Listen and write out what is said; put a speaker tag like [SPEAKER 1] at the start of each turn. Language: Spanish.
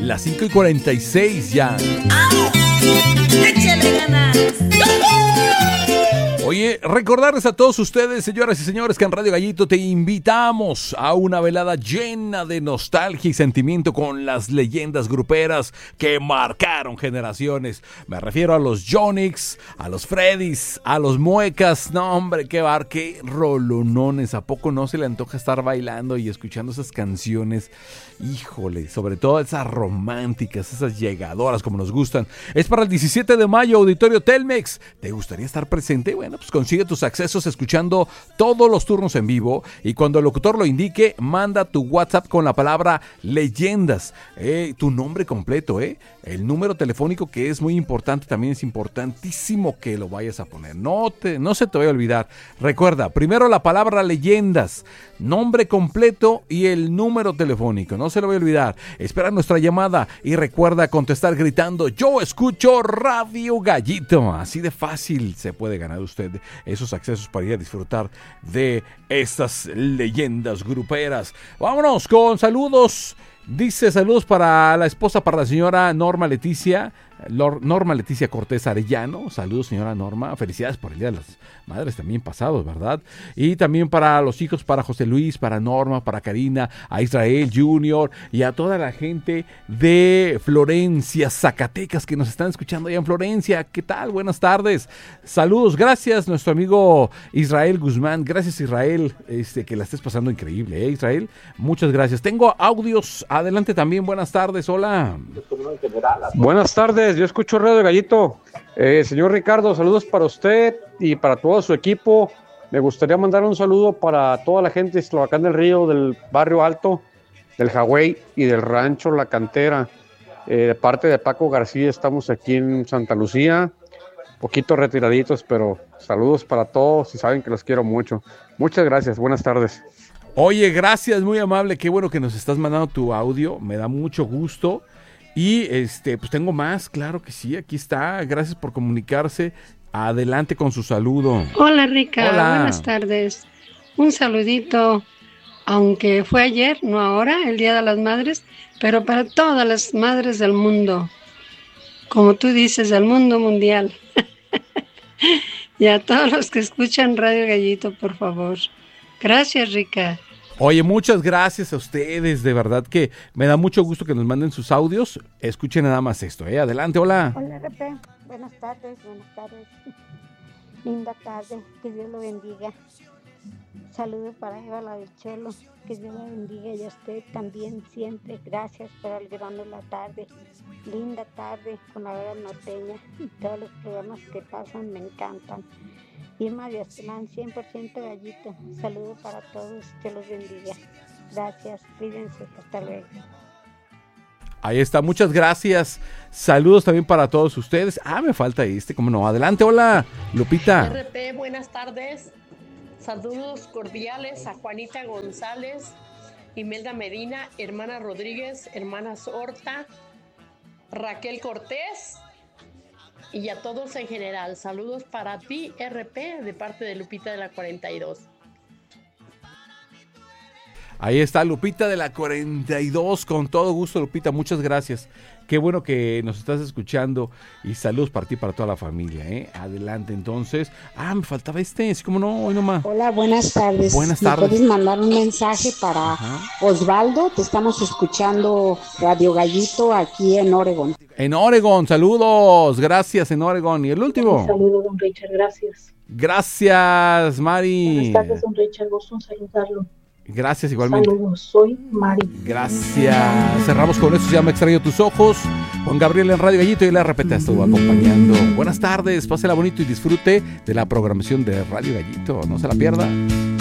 [SPEAKER 1] Las 5:46 ya.
[SPEAKER 2] ¡Échale ganas!
[SPEAKER 1] Oye, recordarles a todos ustedes, señoras y señores, que en Radio Gallito te invitamos a una velada llena de nostalgia y sentimiento con las leyendas gruperas que marcaron generaciones. Me refiero a los Yonix, a los Freddys, a los Muecas. No, hombre, qué rolonones. ¿A poco no se le antoja estar bailando y escuchando esas canciones? Híjole, sobre todo esas románticas, esas llegadoras como nos gustan. Es para el 17 de mayo, Auditorio Telmex. ¿Te gustaría estar presente? Bueno, pues consigue tus accesos escuchando todos los turnos en vivo y cuando el locutor lo indique, manda tu WhatsApp con la palabra leyendas, tu nombre completo, el número telefónico, que es muy importante, también es importantísimo que lo vayas a poner, no se te vaya a olvidar. Recuerda, primero la palabra leyendas, nombre completo y el número telefónico, no se lo voy a olvidar. Espera nuestra llamada y recuerda contestar gritando: yo escucho Radio Gallito. Así de fácil se puede ganar usted esos accesos para ir a disfrutar de estas leyendas gruperas. Vámonos con saludos. Dice saludos para la esposa, para la señora Norma Leticia Cortés Arellano. Saludos, señora Norma. Felicidades por el Día de las Madres también pasados, ¿verdad? Y también para los hijos, para José Luis, para Norma, para Karina, a Israel Junior y a toda la gente de Florencia, Zacatecas, que nos están escuchando allá en Florencia. ¿Qué tal? Buenas tardes. Saludos, gracias, nuestro amigo Israel Guzmán. Gracias, Israel, que la estés pasando increíble, Israel. Muchas gracias. Tengo audios. Adelante también. Buenas tardes. Hola.
[SPEAKER 3] Buenas tardes. Yo escucho Radio Gallito. Señor Ricardo, saludos para usted y para todo su equipo. Me gustaría mandar un saludo para toda la gente de Eslovacán del Río, del Barrio Alto, del Hawái y del Rancho La Cantera. De parte de Paco García, estamos aquí en Santa Lucía, poquito retiraditos, pero saludos para todos y saben que los quiero mucho. Muchas gracias, buenas tardes.
[SPEAKER 1] Oye, gracias, muy amable, qué bueno que nos estás mandando tu audio, me da mucho gusto. Y pues tengo más, claro que sí, aquí está, gracias por comunicarse. Adelante con su saludo.
[SPEAKER 4] Hola, Rica.
[SPEAKER 1] Hola.
[SPEAKER 4] Buenas tardes. Un saludito, aunque fue ayer, no ahora, el Día de las Madres, pero para todas las madres del mundo, como tú dices, del mundo mundial. Y a todos los que escuchan Radio Gallito, por favor. Gracias, Rica.
[SPEAKER 1] Oye, muchas gracias a ustedes, de verdad que me da mucho gusto que nos manden sus audios. Escuchen nada más esto, Adelante, hola.
[SPEAKER 5] Hola, RP. Buenas tardes. Linda tarde, que Dios lo bendiga. Saludos para Eva, la del Cholo, que Dios la bendiga y a usted también siempre. Gracias por alegrarnos la tarde. Linda tarde con la hora norteña y todos los programas que pasan me encantan. Irma de Aztlán, 100% Gallito. Saludos para todos, que los bendiga. Gracias, cuídense, hasta luego.
[SPEAKER 1] Ahí está, muchas gracias. Saludos también para todos ustedes. Me falta cómo no. Adelante, hola, Lupita.
[SPEAKER 6] RP, buenas tardes. Saludos cordiales a Juanita González, Imelda Medina, hermana Rodríguez, hermanas Horta, Raquel Cortés y a todos en general. Saludos para ti, RP, de parte de Lupita de la 42.
[SPEAKER 1] Ahí está Lupita de la 42, con todo gusto, Lupita, muchas gracias. Qué bueno que nos estás escuchando y saludos para ti y para toda la familia, Adelante, entonces. Me faltaba sí, cómo no, hoy nomás.
[SPEAKER 7] Hola, buenas tardes.
[SPEAKER 1] Buenas tardes.
[SPEAKER 7] ¿Me puedes mandar un mensaje para Osvaldo? Te estamos escuchando Radio Gallito aquí en Oregon.
[SPEAKER 1] En Oregon, saludos, gracias en Oregon. ¿Y el último?
[SPEAKER 8] Un saludo, don Richard, gracias.
[SPEAKER 1] Gracias, Mari.
[SPEAKER 8] Buenas tardes, don Richard, gusto en saludarlo.
[SPEAKER 1] Gracias, igualmente.
[SPEAKER 8] Saludos, soy Mari.
[SPEAKER 1] Gracias. Cerramos con esto, se llama Extraño tus ojos. Juan Gabriel en Radio Gallito y la RP te estuvo acompañando. Buenas tardes, pásela bonito y disfrute de la programación de Radio Gallito. No se la pierda.